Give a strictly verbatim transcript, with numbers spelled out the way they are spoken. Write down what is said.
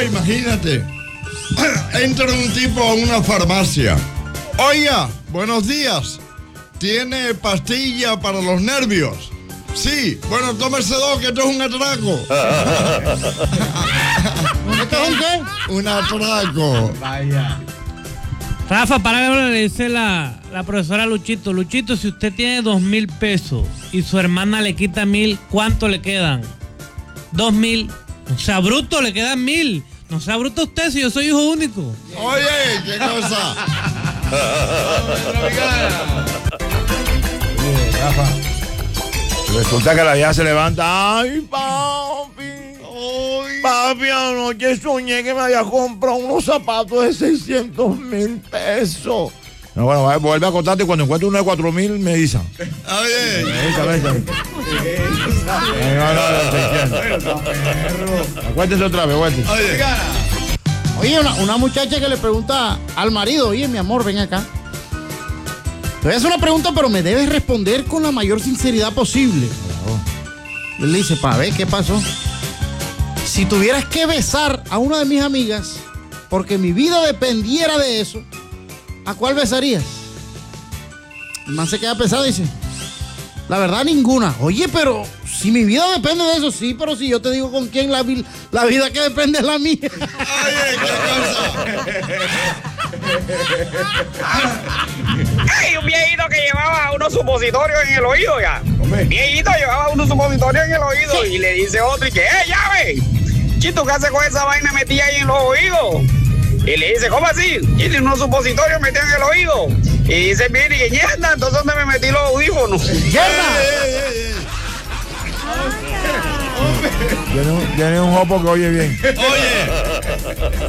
Ahora imagínate, entra un tipo a una farmacia. Oiga, buenos días. ¿Tiene pastilla para los nervios? Sí, bueno, tómese dos, que esto es un atraco. ¿Esto es un qué? Un atraco. Vaya. Rafa, para que le dice la, la profesora Luchito. Luchito, si usted tiene dos mil pesos y su hermana le quita mil, ¿cuánto le quedan? Dos mil. No sea bruto, le quedan mil. No sea bruto usted si yo soy hijo único. Oye, qué cosa. Oye, Rafa. Resulta que la vieja se levanta. Ay, papi. Ay. Papi, anoche soñé que me había comprado unos zapatos de seiscientos mil pesos. No, bueno, vuelve a contarte y cuando encuentre uno de cuatro mil me dicen. Oye. Acuérdese otra vez, acuérdese. Oye. Oye, una, una muchacha que le pregunta al marido, oye, mi amor, ven acá. Te voy a hacer una pregunta, pero me debes responder con la mayor sinceridad posible. Y él le dice, pa, ver, ¿qué pasó? Si tuvieras que besar a una de mis amigas, porque mi vida dependiera de eso, ¿a cuál besarías? El man se queda pesado y dice, la verdad, ninguna. Oye, pero si mi vida depende de eso, sí, pero si yo te digo con quién, la, vi- la vida que depende es la mía. Oye, qué cosa. Hay un viejito que llevaba unos supositorios en el oído ya. Viejito llevaba unos supositorios en el oído y le dice otro y que, ¡eh, llave! Chito, ¿qué hace con esa vaina metida ahí en los oídos? Y le dice, ¿cómo así? Tiene unos supositorios metidos en el oído. Y dice, mire, que mierda, entonces ¿dónde me metí los audífonos? ¡Mierda! Tiene un, tiene un jopo que oye bien. Oye.